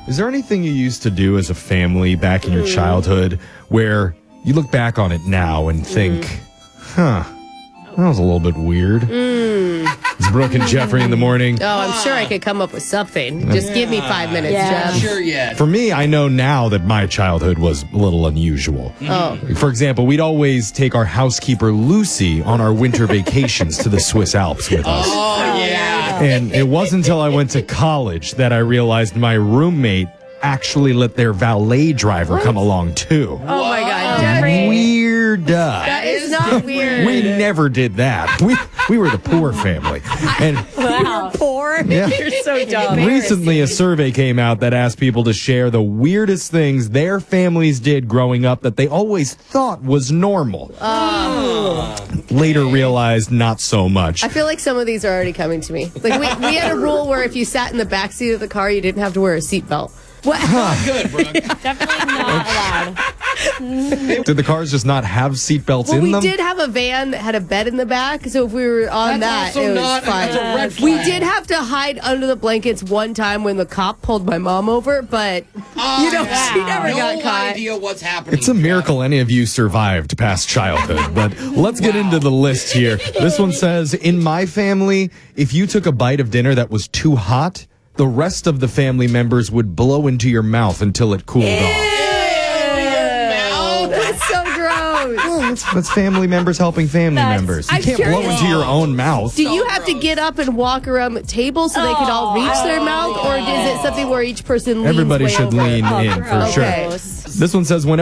Is there anything you used to do as a family back in your childhood where you look back on it now and think, that was a little bit weird? It's Brooke and Jeffrey in the morning. Oh, I'm sure I could come up with something. Just give me 5 minutes, Jeff. Sure yet. For me, I know now that my childhood was a little unusual. Oh. For example, we'd always take our housekeeper, Lucy, on our winter vacations to the Swiss Alps with us. Oh, yeah. And it wasn't until I went to college that I realized my roommate actually let their valet driver come along, too. Oh, my God, Jeffrey. Weird. That is not weird. We never did that. We were the poor family. And Wow. Poor? Yeah. You're so dumb. recently, a survey came out that asked people to share the weirdest things their families did growing up that they always thought was normal. Later realized not so much. I feel like some of these are already coming to me. Like we had a rule where if you sat in the back seat of the car, you didn't have to wear a seatbelt. What? Good, Brooke. Definitely not allowed. Did the cars just not have seatbelts Well, in we them? did have a van that had a bed in the back, so if we were on That's that, also it was not fine. that's a red flag. We did have to hide under the blankets one time when the cop pulled my mom over, but she never got No caught. idea what's happening. It's a miracle any of you survived past childhood. But let's get into the list here. This one says, in my family, if you took a bite of dinner that was too hot, the rest of the family members would blow into your mouth until it cooled off. That's so gross. That's family members helping family members. You I'm can't blow curious. into your own mouth. Do you have to get up and walk around the table so they can all reach their mouth, or is it something where each person leans Everybody way should over? lean in for sure. Okay. This one says, whenever